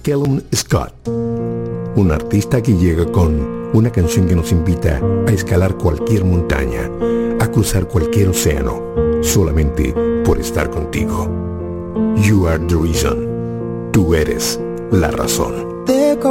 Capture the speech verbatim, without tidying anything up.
Callum Scott, un artista que llega con una canción que nos invita a escalar cualquier montaña, a cruzar cualquier océano, solamente por estar contigo. You are the reason. Tú eres la razón.